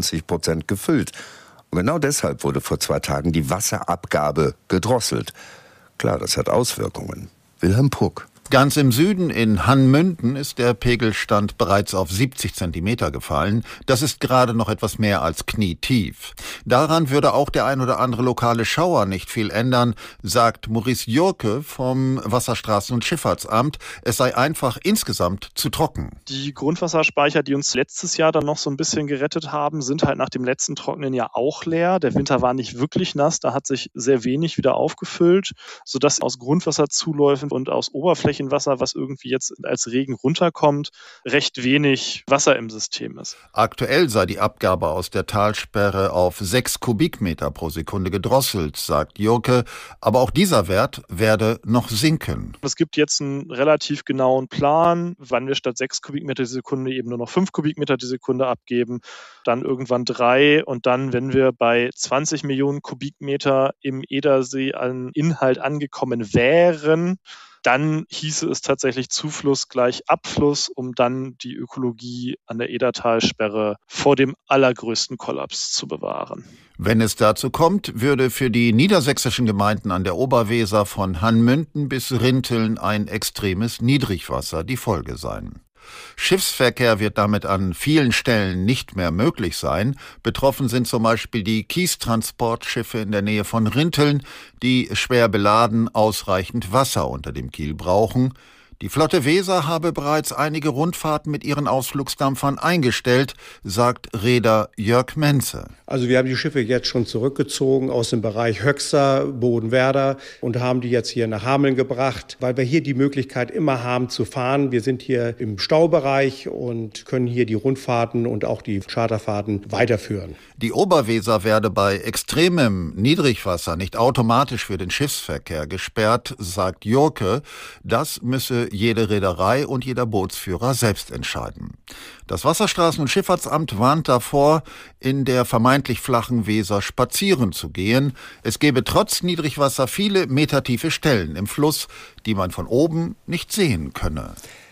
90% gefüllt. Und genau deshalb wurde vor 2 Tagen die Wasserabgabe gedrosselt. Klar, das hat Auswirkungen. Wilhelm Puck. Ganz im Süden in Hanmünden ist der Pegelstand bereits auf 70 Zentimeter gefallen. Das ist gerade noch etwas mehr als knietief. Daran würde auch der ein oder andere lokale Schauer nicht viel ändern, sagt Maurice Jurke vom Wasserstraßen- und Schifffahrtsamt. Es sei einfach insgesamt zu trocken. Die Grundwasserspeicher, die uns letztes Jahr dann noch so ein bisschen gerettet haben, sind halt nach dem letzten trockenen Jahr auch leer. Der Winter war nicht wirklich nass, da hat sich sehr wenig wieder aufgefüllt, sodass aus Grundwasserzuläufen und aus Oberflächenwasser, was irgendwie jetzt als Regen runterkommt, recht wenig Wasser im System ist. Aktuell sei die Abgabe aus der Talsperre auf 6 Kubikmeter pro Sekunde gedrosselt, sagt Jurke. Aber auch dieser Wert werde noch sinken. Es gibt jetzt einen relativ genauen Plan, wann wir statt 6 Kubikmeter die Sekunde eben nur noch 5 Kubikmeter die Sekunde abgeben, dann irgendwann 3 und dann, wenn wir bei 20 Millionen Kubikmeter im Edersee an Inhalt angekommen wären, dann hieße es tatsächlich Zufluss gleich Abfluss, um dann die Ökologie an der Edertalsperre vor dem allergrößten Kollaps zu bewahren. Wenn es dazu kommt, würde für die niedersächsischen Gemeinden an der Oberweser von Hanmünden bis Rinteln ein extremes Niedrigwasser die Folge sein. Schiffsverkehr wird damit an vielen Stellen nicht mehr möglich sein. Betroffen sind zum Beispiel die Kiestransportschiffe in der Nähe von Rinteln, die schwer beladen ausreichend Wasser unter dem Kiel brauchen. Die Flotte Weser habe bereits einige Rundfahrten mit ihren Ausflugsdampfern eingestellt, sagt Reeder Jörg Menze. Also wir haben die Schiffe jetzt schon zurückgezogen aus dem Bereich Höxter, Bodenwerder und haben die jetzt hier nach Hameln gebracht, weil wir hier die Möglichkeit immer haben zu fahren. Wir sind hier im Staubereich und können hier die Rundfahrten und auch die Charterfahrten weiterführen. Die Oberweser werde bei extremem Niedrigwasser nicht automatisch für den Schiffsverkehr gesperrt, sagt Jurke. Das müsse jede Reederei und jeder Bootsführer selbst entscheiden. Das Wasserstraßen- und Schifffahrtsamt warnt davor, in der vermeintlich flachen Weser spazieren zu gehen. Es gebe trotz Niedrigwasser viele metertiefe Stellen im Fluss, die man von oben nicht sehen könne.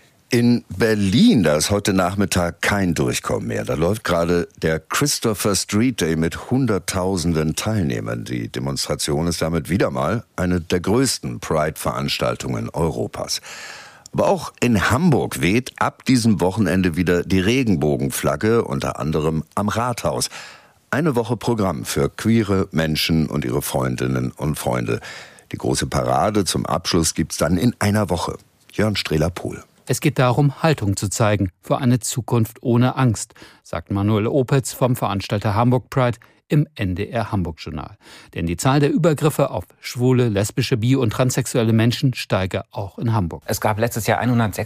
In Berlin, da ist heute Nachmittag kein Durchkommen mehr. Da läuft gerade der Christopher Street Day mit Hunderttausenden Teilnehmern. Die Demonstration ist damit wieder mal eine der größten Pride-Veranstaltungen Europas. Aber auch in Hamburg weht ab diesem Wochenende wieder die Regenbogenflagge, unter anderem am Rathaus. Eine Woche Programm für queere Menschen und ihre Freundinnen und Freunde. Die große Parade zum Abschluss gibt's dann in einer Woche. Jörn Strehler-Pohl. Es geht darum, Haltung zu zeigen für eine Zukunft ohne Angst, sagt Manuel Opitz vom Veranstalter Hamburg Pride im NDR Hamburg-Journal. Denn die Zahl der Übergriffe auf schwule, lesbische, bi- und transsexuelle Menschen steige auch in Hamburg. Es gab letztes Jahr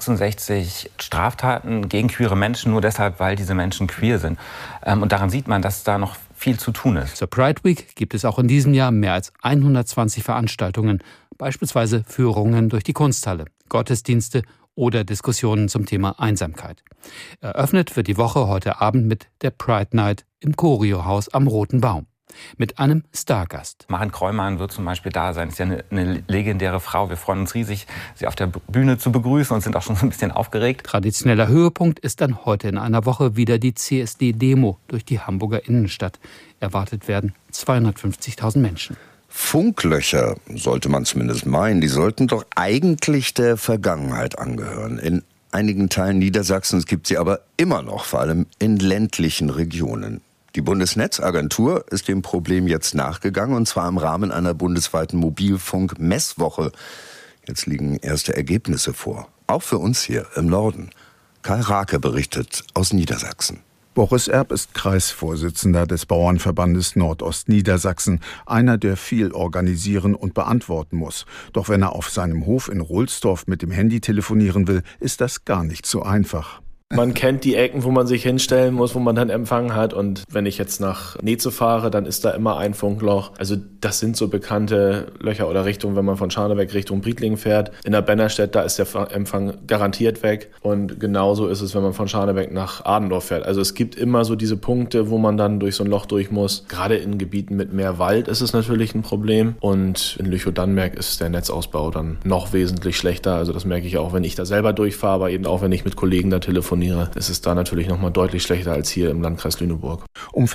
166 Straftaten gegen queere Menschen, nur deshalb, weil diese Menschen queer sind. Und daran sieht man, dass da noch viel zu tun ist. Zur Pride Week gibt es auch in diesem Jahr mehr als 120 Veranstaltungen, beispielsweise Führungen durch die Kunsthalle, Gottesdienste oder Diskussionen zum Thema Einsamkeit. Eröffnet wird die Woche heute Abend mit der Pride Night im Choreo-Haus am Roten Baum. Mit einem Stargast. Maren Kräumann wird zum Beispiel da sein. Ist ja eine legendäre Frau. Wir freuen uns riesig, sie auf der Bühne zu begrüßen und sind auch schon so ein bisschen aufgeregt. Traditioneller Höhepunkt ist dann heute in einer Woche wieder die CSD-Demo durch die Hamburger Innenstadt. Erwartet werden 250.000 Menschen. Funklöcher, sollte man zumindest meinen, die sollten doch eigentlich der Vergangenheit angehören. In einigen Teilen Niedersachsens gibt sie aber immer noch, vor allem in ländlichen Regionen. Die Bundesnetzagentur ist dem Problem jetzt nachgegangen, und zwar im Rahmen einer bundesweiten Mobilfunk-Messwoche. Jetzt liegen erste Ergebnisse vor, auch für uns hier im Norden. Karl Rake berichtet aus Niedersachsen. Boris Erb ist Kreisvorsitzender des Bauernverbandes Nordostniedersachsen, einer, der viel organisieren und beantworten muss. Doch wenn er auf seinem Hof in Rohlsdorf mit dem Handy telefonieren will, ist das gar nicht so einfach. Man kennt die Ecken, wo man sich hinstellen muss, wo man dann Empfang hat. Und wenn ich jetzt nach Neze fahre, dann ist da immer ein Funkloch. Also das sind so bekannte Löcher oder Richtungen, wenn man von Scharnebeck Richtung Briedlingen fährt. In der Bennerstedt, da ist der Empfang garantiert weg. Und genauso ist es, wenn man von Scharnebeck nach Adendorf fährt. Also es gibt immer so diese Punkte, wo man dann durch so ein Loch durch muss. Gerade in Gebieten mit mehr Wald ist es natürlich ein Problem. Und in Lüchow-Dannenberg ist der Netzausbau dann noch wesentlich schlechter. Also das merke ich auch, wenn ich da selber durchfahre, aber eben auch, wenn ich mit Kollegen da telefoniere. Ist es da natürlich noch mal deutlich schlechter als hier im Landkreis Lüneburg. Um